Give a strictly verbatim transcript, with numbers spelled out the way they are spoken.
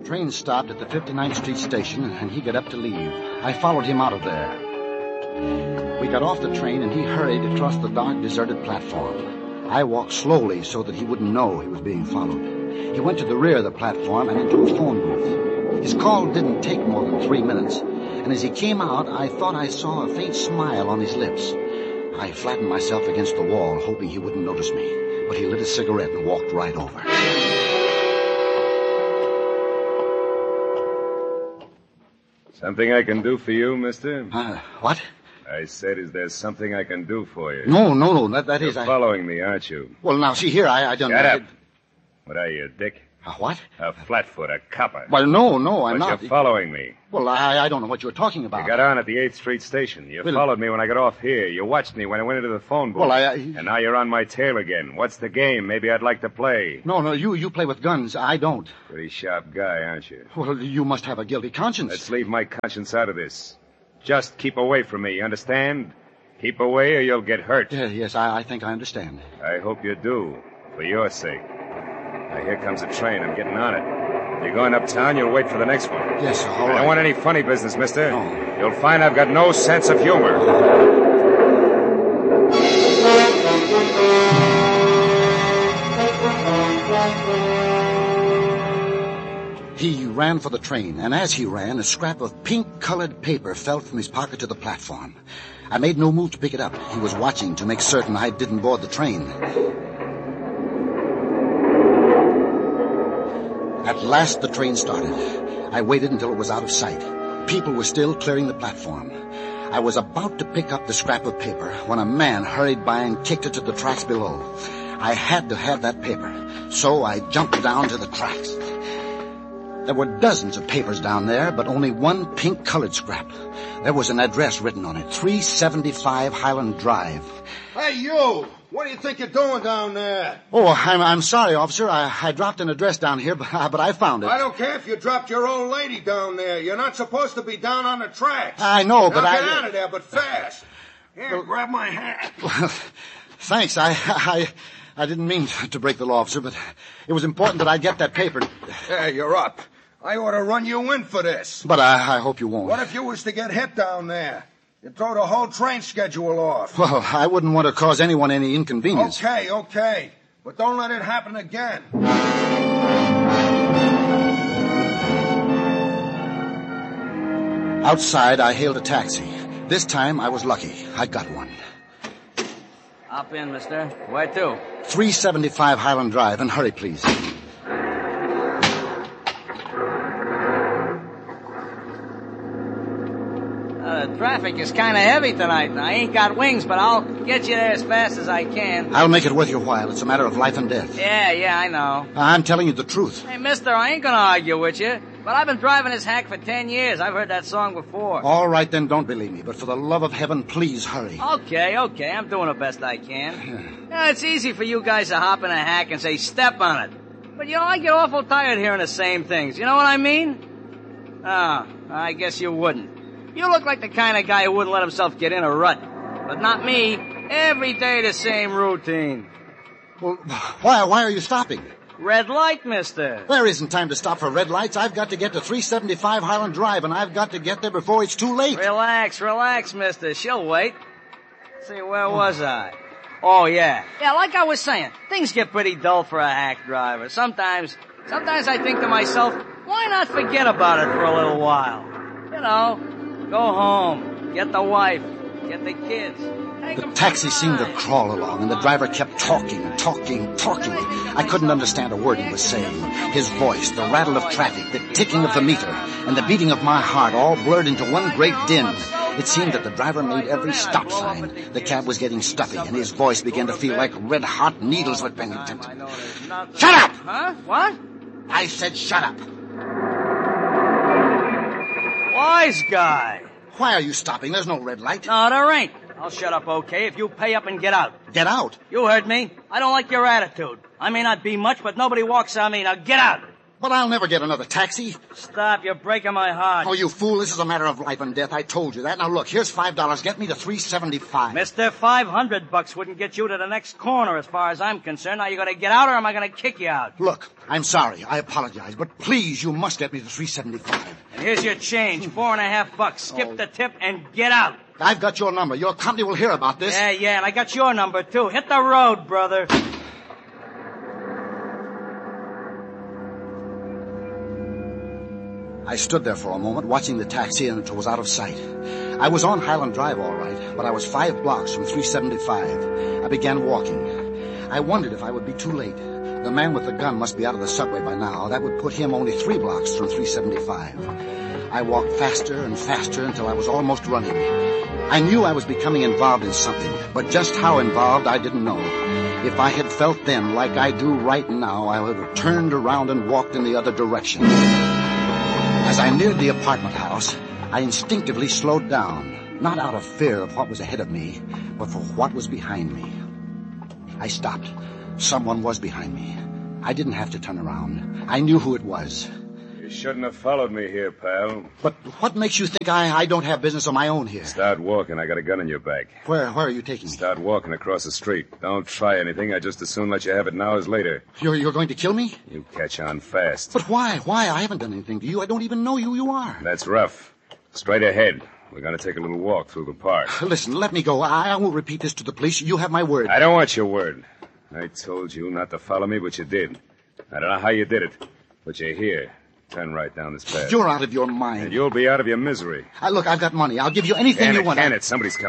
train stopped at the fifty-ninth Street station, and he got up to leave. I followed him out of there. We got off the train, and he hurried across the dark, deserted platform. I walked slowly so that he wouldn't know he was being followed. He went to the rear of the platform and into a phone booth. His call didn't take more than three minutes, and as he came out, I thought I saw a faint smile on his lips. I flattened myself against the wall, hoping he wouldn't notice me, but he lit a cigarette and walked right over. Something I can do for you, mister? Uh, what? I said, is there something I can do for you? No, no, no, that, that You're is... I... following me, aren't you? Well, now, see here, I, I don't... Shut I... up. What are you, a dick? A what? A flatfoot, a copper. Well, no, no, I'm but not. You're following me. Well, I, I don't know what you're talking about. You got on at the eighth Street station. You well, followed me when I got off here. You watched me when I went into the phone booth. Well, I, I... And now you're on my tail again. What's the game? Maybe I'd like to play. No, no, you you play with guns. I don't. Pretty sharp guy, aren't you? Well, you must have a guilty conscience. Let's leave my conscience out of this. Just keep away from me, you understand? Keep away or you'll get hurt. Yeah, yes, I, I think I understand. I hope you do, for your sake. Now, here comes a train. I'm getting on it. You're going uptown, you'll wait for the next one. Yes, sir, all I right. don't want any funny business, mister. No. You'll find I've got no sense of humor. He ran for the train, and as he ran, a scrap of pink-colored paper fell from his pocket to the platform. I made no move to pick it up. He was watching to make certain I didn't board the train. At last, the train started. I waited until it was out of sight. People were still clearing the platform. I was about to pick up the scrap of paper when a man hurried by and kicked it to the tracks below. I had to have that paper, so I jumped down to the tracks. There were dozens of papers down there, but only one pink-colored scrap. There was an address written on it, three seventy-five Highland Drive. Hey, you! What do you think you're doing down there? Oh, I'm, I'm sorry, officer. I, I dropped an address down here, but, but I found it. I don't care if you dropped your old lady down there. You're not supposed to be down on the tracks. I know, but now I... get out of there, but fast. Here, well, grab my hat. Well, thanks. I, I, I didn't mean to break the law, officer, but it was important that I get that paper. Yeah, you're up. I ought to run you in for this. But I, I hope you won't. What if you was to get hit down there? You'd throw the whole train schedule off. Well, I wouldn't want to cause anyone any inconvenience. Okay, okay. But don't let it happen again. Outside, I hailed a taxi. This time, I was lucky. I got one. Hop in, mister. Where to? three seventy-five Highland Drive, and hurry, please. Uh, the traffic is kind of heavy tonight. I ain't got wings, but I'll get you there as fast as I can. I'll make it worth your while. It's a matter of life and death. Yeah, yeah, I know. I'm telling you the truth. Hey, mister, I ain't gonna argue with you, but I've been driving this hack for ten years. I've heard that song before. All right, then, don't believe me. But for the love of heaven, please hurry. Okay, okay, I'm doing the best I can. Yeah, it's easy for you guys to hop in a hack and say, step on it. But, you know, I get awful tired hearing the same things. You know what I mean? Ah, oh, I guess you wouldn't. You look like the kind of guy who wouldn't let himself get in a rut. But not me. Every day the same routine. Well, why, why are you stopping? Red light, mister. There isn't time to stop for red lights. I've got to get to three seventy-five Highland Drive, and I've got to get there before it's too late. Relax, relax, mister. She'll wait. Let's see, where was I? Oh, yeah. Yeah, like I was saying, things get pretty dull for a hack driver. Sometimes, sometimes I think to myself, why not forget about it for a little while? You know, go home, get the wife, get the kids. The taxi seemed to crawl along, and the driver kept talking, talking, talking. I couldn't understand a word he was saying. His voice, the rattle of traffic, the ticking of the meter, and the beating of my heart all blurred into one great din. It seemed that the driver made every stop sign. The cab was getting stuffy, and his voice began to feel like red-hot needles with Bennington. Shut up! Huh? What? I said shut up. Wise guy. Why are you stopping? There's no red light. No, there ain't. I'll shut up, okay, if you pay up and get out. Get out? You heard me. I don't like your attitude. I may not be much, but nobody walks on me. Now get out. But I'll never get another taxi. Stop, you're breaking my heart. Oh, you fool, this is a matter of life and death. I told you that. Now, look, here's five dollars. Get me to three seventy-five. Mister, five hundred bucks wouldn't get you to the next corner as far as I'm concerned. Now, you going to get out or am I going to kick you out? Look, I'm sorry. I apologize. But please, you must get me to three seventy-five. And here's your change, four and a half bucks. Skip Oh. the tip and get out. I've got your number. Your company will hear about this. Yeah, yeah, and I got your number, too. Hit the road, brother. I stood there for a moment, watching the taxi until it was out of sight. I was on Highland Drive, all right, but I was five blocks from three seventy-five. I began walking. I wondered if I would be too late. The man with the gun must be out of the subway by now. That would put him only three blocks from three seventy-five. I walked faster and faster until I was almost running. I knew I was becoming involved in something, but just how involved I didn't know. If I had felt then like I do right now, I would have turned around and walked in the other direction. As I neared the apartment house, I instinctively slowed down, not out of fear of what was ahead of me, but for what was behind me. I stopped. Someone was behind me. I didn't have to turn around. I knew who it was. You shouldn't have followed me here, pal. But what makes you think I, I don't have business of my own here? Start walking. I got a gun in your back. Where where are you taking me? Start walking across the street. Don't try anything. I just as soon let you have it now as later. You're, you're going to kill me? You catch on fast. But why? Why? I haven't done anything to you. I don't even know who you are. That's rough. Straight ahead. We're going to take a little walk through the park. Listen, let me go. I, I won't repeat this to the police. You have my word. I don't want your word. I told you not to follow me, but you did. I don't know how you did it, but you're here. Turn right down this path. You're out of your mind. And you'll be out of your misery. I, look, I've got money. I'll give you anything Can you it, want. can it? Somebody's coming.